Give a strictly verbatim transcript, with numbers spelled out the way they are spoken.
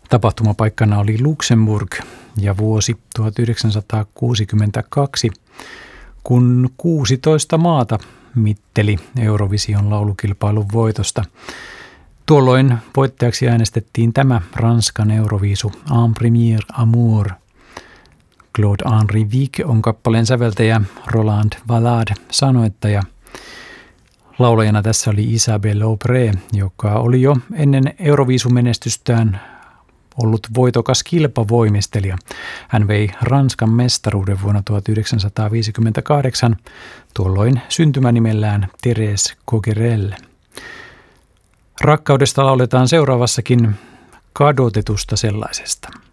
Tapahtumapaikkana oli Luxemburg ja vuosi tuhatyhdeksänsataakuusikymmentäkaksi, kun kuusitoista maata mitteli Eurovision laulukilpailun voitosta. Tuolloin voittajaksi äänestettiin tämä Ranskan Euroviisu En Premier Amour. Claude-Henri Vic on kappaleen säveltäjä, Roland Valade sanoittaja. Laulajana tässä oli Isabelle Aubray, joka oli jo ennen Euroviisumenestystään ollut voitokas kilpavoimistelija. Hän vei Ranskan mestaruuden vuonna tuhatyhdeksänsataaviisikymmentäkahdeksan, tuolloin syntymänimellään Thérèse Coquerel. Rakkaudesta lauletaan seuraavassakin, kadotetusta sellaisesta.